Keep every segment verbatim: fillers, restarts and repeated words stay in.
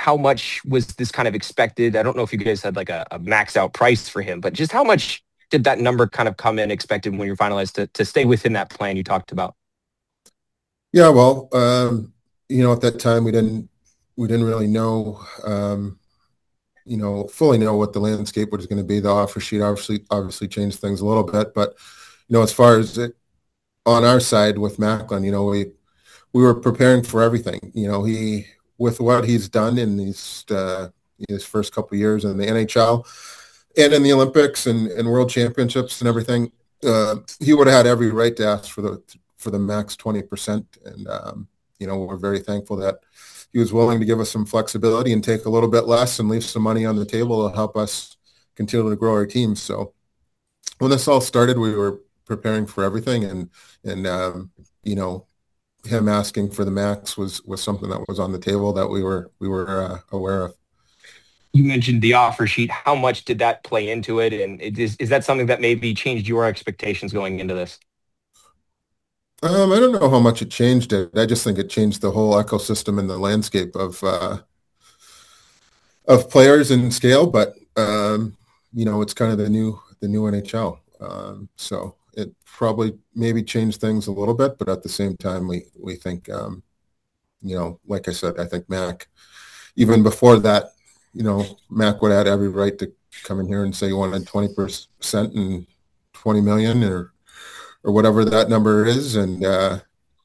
how much was this kind of expected? I don't know if you guys had like a, a max out price for him, but just how much did that number kind of come in expected when you finalized to, to stay within that plan you talked about? Yeah, well, um, you know, at that time we didn't we didn't really know, um, you know, fully know what the landscape was going to be. The offer sheet obviously obviously changed things a little bit, but you know, as far as it on our side with Macklin, you know, we we were preparing for everything. You know, he with what he's done in these uh, his first couple of years in the N H L and in the Olympics and, and World Championships and everything, uh, he would have had every right to ask for the for the max twenty percent. And um, you know, we're very thankful that he was willing to give us some flexibility and take a little bit less and leave some money on the table to help us continue to grow our team. So when this all started, we were preparing for everything, and and um, you know, him asking for the max was was something that was on the table that we were we were uh, aware of. You mentioned the offer sheet. How much did that play into it? And it is, is that something that maybe changed your expectations going into this? Um, I don't know how much it changed it. I just think it changed the whole ecosystem and the landscape of uh, of players and scale. But um, you know, it's kind of the new the new N H L. Um, so it probably maybe changed things a little bit, but at the same time, we we think, um, you know, like I said, I think Mac, even before that, you know, Mac would have had every right to come in here and say he wanted twenty percent and twenty million or or whatever that number is, and uh,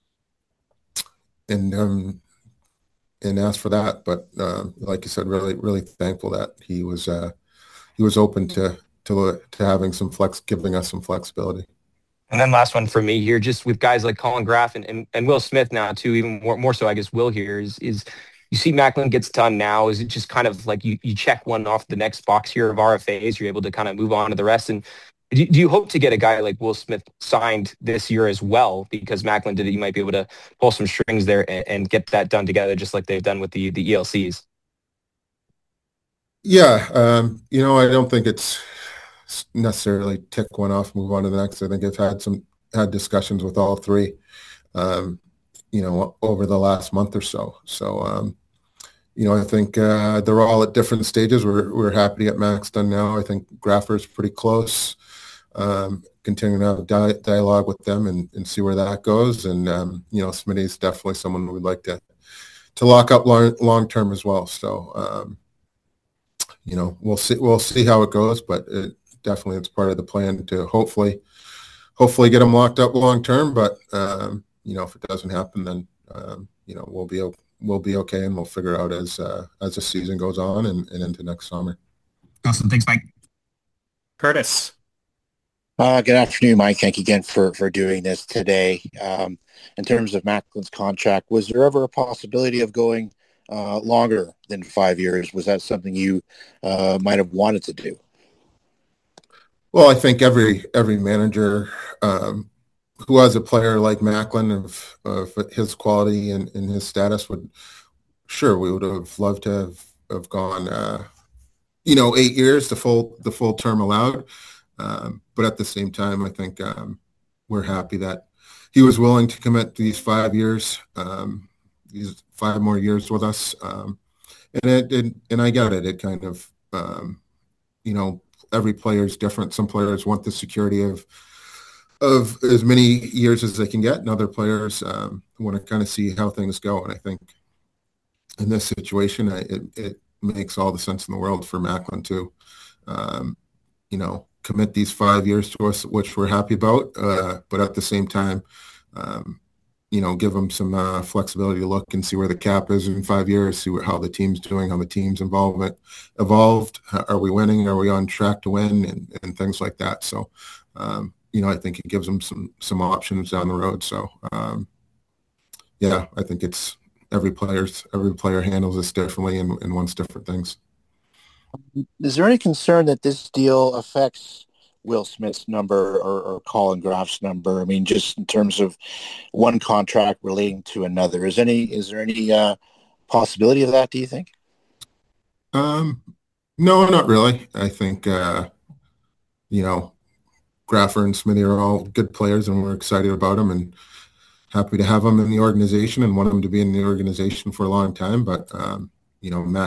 and um, and ask for that. But uh, like you said, really really thankful that he was uh, he was open to to to having some flex, giving us some flexibility. And then last one for me here, just with guys like Colin Graff and, and, and Will Smith now too, even more, more so, I guess, Will here is, is you see Macklin gets done now. Is it just kind of like you, you check one off the next box here of R F As, you're able to kind of move on to the rest? And do, do you hope to get a guy like Will Smith signed this year as well? Because Macklin did it, you might be able to pull some strings there and, and get that done together, just like they've done with the, the E L Cs. Yeah, um, you know, I don't think it's necessarily tick one off, move on to the next. I think I've had some had discussions with all three, um, you know, over the last month or so. So, um, you know, I think uh, they're all at different stages. We're we're happy to get Max done now. I think Graffer's pretty close. Um, continuing to have di- dialogue with them and, and see where that goes. And um, you know, Smitty's definitely someone we'd like to to lock up long long term as well. So. Um, you know, we'll see. We'll see how it goes, but it, definitely it's part of the plan to hopefully, hopefully get them locked up long term. But um, you know, if it doesn't happen, then um, you know we'll be we'll be okay, and we'll figure out as uh, as the season goes on and, and into next summer. Awesome. Thanks, Mike. Curtis. Uh, good afternoon, Mike. Thank you again for, for doing this today. Um, in terms of Macklin's contract, was there ever a possibility of going uh, longer than five years? Was that something you uh, might have wanted to do? Well, I think every every manager um, who has a player like Macklin of, of his quality and, and his status would, sure, we would have loved to have, have gone, uh, you know, eight years, the full the full term allowed. Um, but at the same time, I think um, we're happy that he was willing to commit these five years, um, these five more years with us. Um, and it, it, and I get it. It kind of, um, you know, every player is different. Some players want the security of of as many years as they can get, and other players um, want to kind of see how things go. And I think in this situation, I, it, it makes all the sense in the world for Macklin to, um, you know, commit these five years to us, which we're happy about. Uh, but at the same time, um, you know, give them some uh, flexibility to look and see where the cap is in five years, see what, how the team's doing, how the team's involvement evolved. Are we winning? Are we on track to win? And, and things like that. So, um, you know, I think it gives them some some options down the road. So, um, yeah, I think it's every player's every player handles this differently and, and wants different things. Is there any concern that this deal affects Will Smith's number or, or Colin Graff's number? I mean, just in terms of one contract relating to another, is any is there any uh, possibility of that? Do you think? Um, no, not really. I think uh, you know, Graffer and Smitty are all good players, and we're excited about them and happy to have them in the organization and want them to be in the organization for a long time. But um, you know, Matt